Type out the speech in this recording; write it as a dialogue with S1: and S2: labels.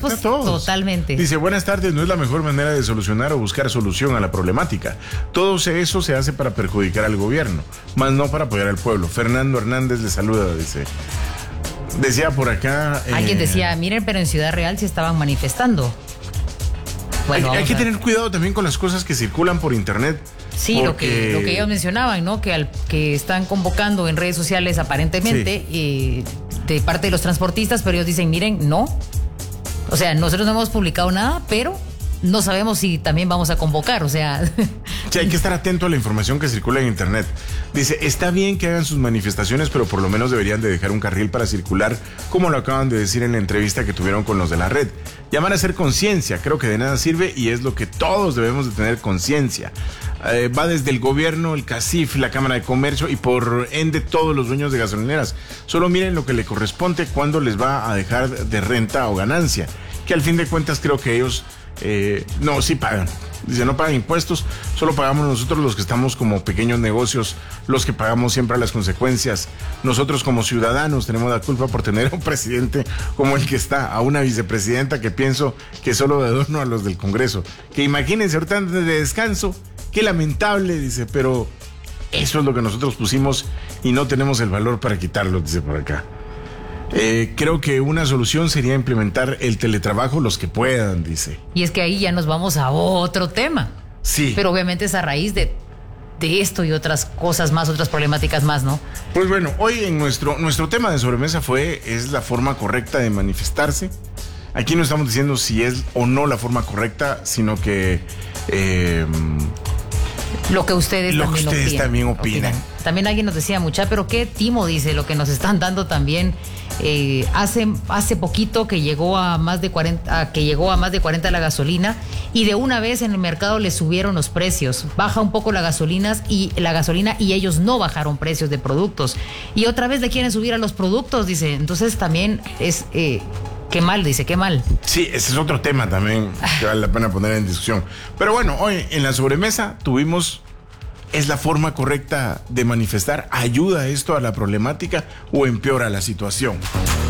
S1: pues
S2: a todos.
S1: Totalmente.
S2: Dice, buenas tardes, no es la mejor manera de solucionar o buscar solución a la problemática. Todo eso se hace para perjudicar al gobierno, más no para apoyar al pueblo. Fernando Hernández le saluda, dice. Decía por acá...
S1: Alguien decía, miren, pero en Ciudad Real se estaban manifestando. Bueno,
S2: hay que tener cuidado también con las cosas que circulan por internet.
S1: Sí,
S2: porque...
S1: lo que ellos mencionaban, ¿no? Que están convocando en redes sociales aparentemente de parte de los transportistas, pero ellos dicen, miren, no. O sea, nosotros no hemos publicado nada, pero no sabemos si también vamos a convocar, o sea...
S2: Sí, hay que estar atento a la información que circula en internet. Dice, está bien que hagan sus manifestaciones, pero por lo menos deberían de dejar un carril para circular, como lo acaban de decir en la entrevista que tuvieron con los de la red. Llamar a hacer conciencia, creo que de nada sirve y es lo que todos debemos de tener conciencia. Va desde el gobierno, el CACIF, la Cámara de Comercio y por ende todos los dueños de gasolineras. Solo miren lo que le corresponde cuando les va a dejar de renta o ganancia, que al fin de cuentas creo que ellos no, sí pagan. Dice, no pagan impuestos, solo pagamos nosotros los que estamos como pequeños negocios, los que pagamos siempre las consecuencias. Nosotros como ciudadanos tenemos la culpa por tener a un presidente como el que está, a una vicepresidenta que pienso que solo de adorno a los del Congreso. Que imagínense, ahorita antes de descanso, qué lamentable, dice, pero eso es lo que nosotros pusimos y no tenemos el valor para quitarlo, dice por acá. Creo que una solución sería implementar el teletrabajo los que puedan, dice.
S1: Y es que ahí ya nos vamos a otro tema.
S2: Sí.
S1: Pero obviamente es a raíz de esto y otras cosas más, otras problemáticas más, ¿no?
S2: Pues bueno, hoy en nuestro tema de sobremesa es la forma correcta de manifestarse. Aquí no estamos diciendo si es o no la forma correcta, sino que...
S1: lo que ustedes
S2: también opinan.
S1: También alguien nos decía, mucha, pero qué timo, dice, lo que nos están dando también. Hace poquito que llegó a más de 40 la gasolina y de una vez en el mercado le subieron los precios. Baja un poco la gasolina y ellos no bajaron precios de productos. Y otra vez le quieren subir a los productos, dice. Entonces también es... qué mal, dice, qué mal.
S2: Sí, ese es otro tema también que vale la pena poner en discusión. Pero bueno, hoy en la sobremesa tuvimos, ¿es la forma correcta de manifestar? ¿Ayuda esto a la problemática o empeora la situación?